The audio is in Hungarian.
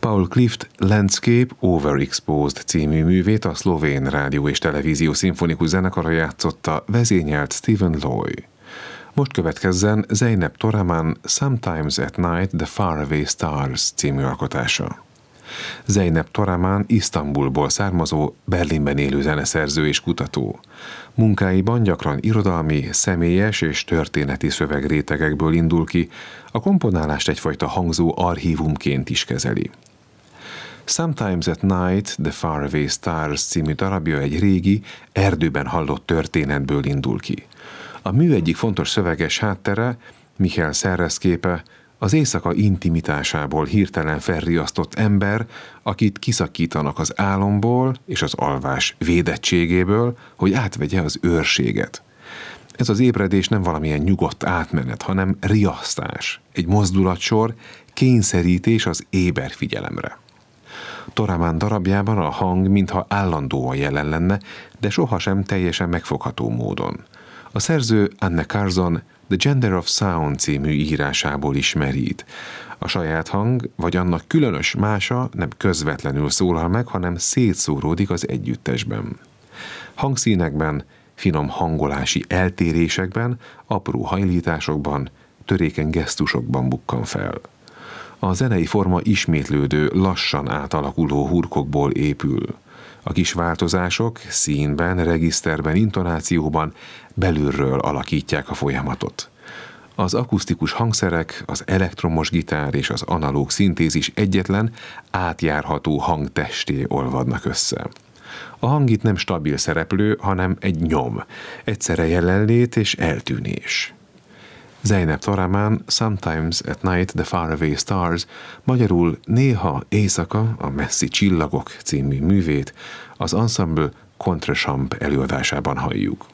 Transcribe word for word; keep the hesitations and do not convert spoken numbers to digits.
Paul Klift Landscape Overexposed című művét a szlovén rádió és televízió szimfonikus zenekara játszotta, vezényelt Stephen Loy. Most következzen Zeynep Toraman Sometimes at Night the Faraway Stars című alkotása. Zeynep Toraman Isztambulból származó, Berlinben élő zeneszerző és kutató. Munkáiban gyakran irodalmi, személyes és történeti szövegrétegekből indul ki, a komponálást egyfajta hangzó archívumként is kezeli. Sometimes at Night the Faraway Stars című darabja egy régi, erdőben hallott történetből indul ki. A mű egyik fontos szöveges háttere, Michael Serres képe, az éjszaka intimitásából hirtelen felriasztott ember, akit kiszakítanak az álomból és az alvás védettségéből, hogy átvegye az őrséget. Ez az ébredés nem valamilyen nyugodt átmenet, hanem riasztás, egy mozdulatsor, kényszerítés az éber figyelemre. Toraman darabjában a hang mintha állandóan jelen lenne, de sohasem teljesen megfogható módon. A szerző Anne Carson The Gender of Sound című írásából ismerít. A saját hang, vagy annak különös mása nem közvetlenül szólal meg, hanem szétszóródik az együttesben. Hangszínekben, finom hangolási eltérésekben, apró hajlításokban, törékeny gesztusokban bukkan fel. A zenei forma ismétlődő, lassan átalakuló hurkokból épül. A kis változások színben, regiszterben, intonációban belülről alakítják a folyamatot. Az akusztikus hangszerek, az elektromos gitár és az analóg szintézis egyetlen, átjárható hangtesté olvadnak össze. A hang itt nem stabil szereplő, hanem egy nyom, egyszerre jelenlét és eltűnés. Zeynep Toraman Sometimes at Night the Faraway Stars, magyarul Néha éjszaka a messzi csillagok című művét az Ensemble Contrechamp előadásában halljuk.